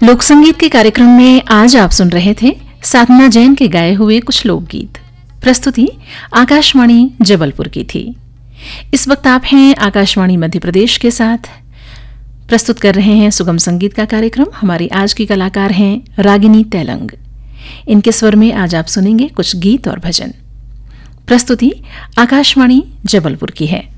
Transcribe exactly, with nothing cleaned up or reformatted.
लोक संगीत के कार्यक्रम में आज आप सुन रहे थे साधना जैन के गाए हुए कुछ लोकगीत। प्रस्तुति आकाशवाणी जबलपुर की थी। इस वक्त आप हैं आकाशवाणी मध्य प्रदेश के साथ, प्रस्तुत कर रहे हैं सुगम संगीत का कार्यक्रम। हमारी आज की कलाकार हैं रागिनी तेलंग। इनके स्वर में आज आप सुनेंगे कुछ गीत और भजन। प्रस्तुति आकाशवाणी जबलपुर की है।